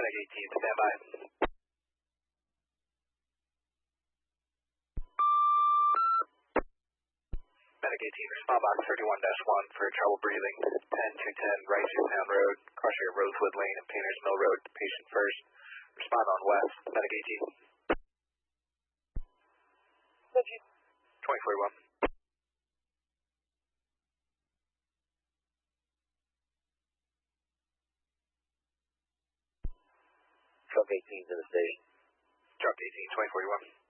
Medic 18, stand by. Medic 18, respond box 31-1 for trouble breathing. 10-210 Rice Town Road, crossing Rosewood Lane and Painters Mill Road. Patient first. Respond on west. Medic 18. 2041. Truck 18's in the station. Truck 18, 2041.